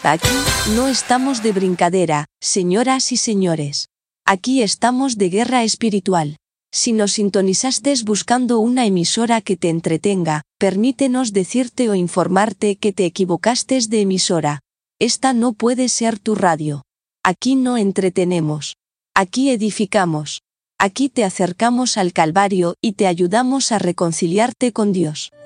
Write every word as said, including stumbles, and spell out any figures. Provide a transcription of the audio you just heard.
Aquí no estamos de brincadera, señoras y señores. Aquí estamos de guerra espiritual. Si nos sintonizaste buscando una emisora que te entretenga, permítenos decirte o informarte que te equivocaste de emisora. Esta no puede ser tu radio. Aquí no entretenemos. Aquí edificamos. Aquí te acercamos al Calvario y te ayudamos a reconciliarte con Dios.